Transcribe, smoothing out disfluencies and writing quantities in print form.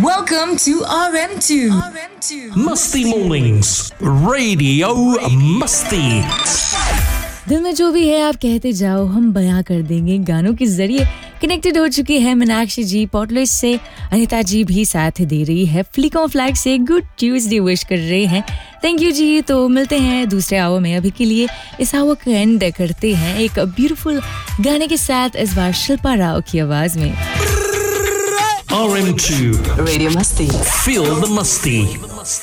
Welcome to RM2. Musty Mornings, Radio Musty. दिल में जो भी है आप कहते जाओ, हम बयां कर देंगे गानों के जरिए। कनेक्टेड हो चुकी है मीनाक्षी जी पोर्टलर से, अनिता जी भी साथ दे रही है, फ्लिक ऑन फ्लैग से गुड ट्यूसडे विश कर रहे हैं। थैंक यू जी। तो मिलते हैं दूसरे आवर में। अभी के लिए इस आवर का एंड करते हैं एक ब्यूटीफुल गाने के साथ, इस बार शिल्पा राव की आवाज में। RM2 Radio Musty. Feel the Musty.